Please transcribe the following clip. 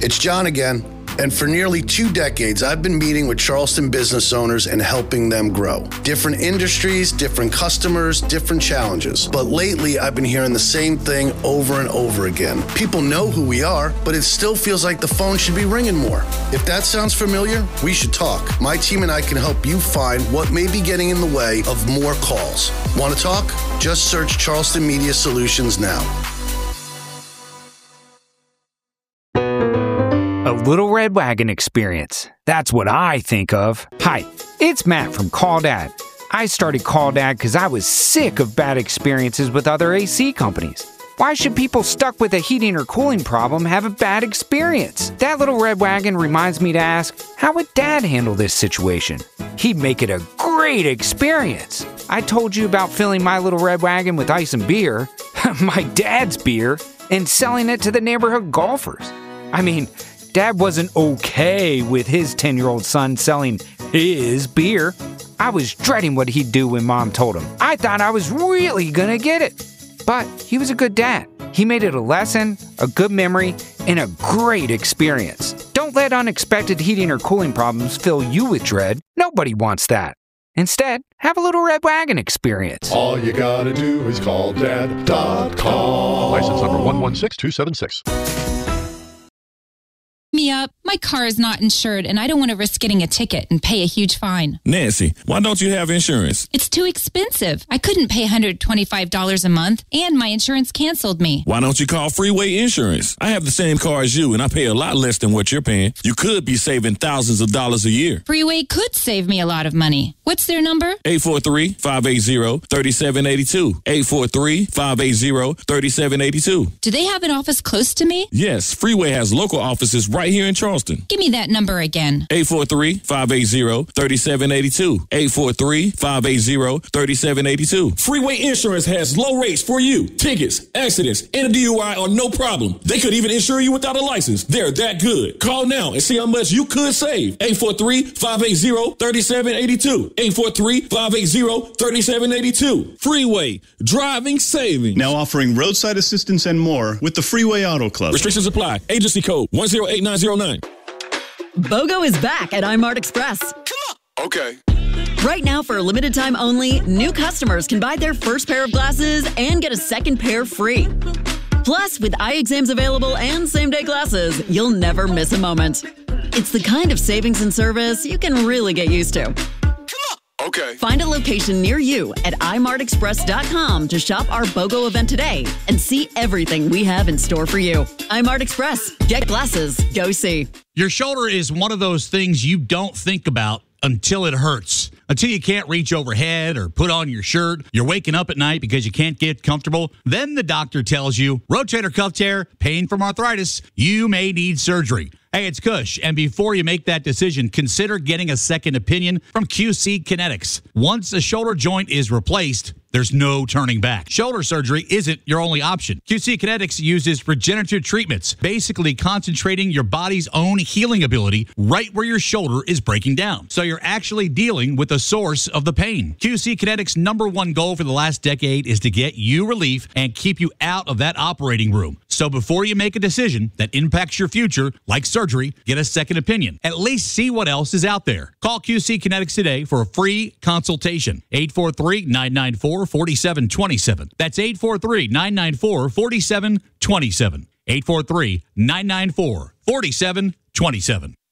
It's John again. And for nearly 2 decades, I've been meeting with Charleston business owners and helping them grow. Different industries, different customers, different challenges. But lately, I've been hearing the same thing over and over again. People know who we are, but it still feels like the phone should be ringing more. If that sounds familiar, we should talk. My team and I can help you find what may be getting in the way of more calls. Want to talk? Just search Charleston Media Solutions now. A Little Red Wagon experience. That's what I think of. Hi, it's Matt from Call Dad. I started Call Dad because I was sick of bad experiences with other AC companies. Why should people stuck with a heating or cooling problem have a bad experience? That Little Red Wagon reminds me to ask, how would Dad handle this situation? He'd make it a great experience. I told you about filling my Little Red Wagon with ice and beer, my dad's beer, and selling it to the neighborhood golfers. I mean, Dad wasn't okay with his 10-year-old son selling his beer. I was dreading what he'd do when Mom told him. I thought I was really gonna get it. But he was a good dad. He made it a lesson, a good memory, and a great experience. Don't let unexpected heating or cooling problems fill you with dread. Nobody wants that. Instead, have a Little Red Wagon experience. All you gotta do is call dad.com. License number 116276. Me up. My car is not insured, and I don't want to risk getting a ticket and pay a huge fine. Nancy, why don't you have insurance? It's too expensive. I couldn't pay $125 a month, and my insurance canceled me. Why don't you call Freeway Insurance? I have the same car as you, and I pay a lot less than what you're paying. You could be saving thousands of dollars a year. Freeway could save me a lot of money. What's their number? 843-580-3782. 843-580-3782. Do they have an office close to me? Yes, Freeway has local offices right here in Charleston. Give me that number again. 843-580-3782. 843-580-3782. Freeway Insurance has low rates for you. Tickets, accidents, and a DUI are no problem. They could even insure you without a license. They're that good. Call now and see how much you could save. 843-580-3782. 843-580-3782. Freeway, driving savings. Now offering roadside assistance and more with the Freeway Auto Club. Restrictions apply. Agency code 108909. BOGO is back at iMart Express. Come on. Okay. Right now, for a limited time only, new customers can buy their first pair of glasses and get a second pair free. Plus, with eye exams available and same-day glasses, you'll never miss a moment. It's the kind of savings and service you can really get used to. Okay. Find a location near you at imartexpress.com to shop our BOGO event today and see everything we have in store for you. iMart Express. Get glasses. Go see. Your shoulder is one of those things you don't think about until it hurts. Until you can't reach overhead or put on your shirt. You're waking up at night because you can't get comfortable. Then the doctor tells you, rotator cuff tear, pain from arthritis, you may need surgery. Hey, it's Kush, and before you make that decision, consider getting a second opinion from QC Kinetics. Once a shoulder joint is replaced, there's no turning back. Shoulder surgery isn't your only option. QC Kinetics uses regenerative treatments, basically concentrating your body's own healing ability right where your shoulder is breaking down. So you're actually dealing with the source of the pain. QC Kinetics' number one goal for the last decade is to get you relief and keep you out of that operating room. So before you make a decision that impacts your future, like surgery, get a second opinion. At least see what else is out there. Call QC Kinetics today for a free consultation. 843-994-4727. That's 843-994-4727. 843-994-4727.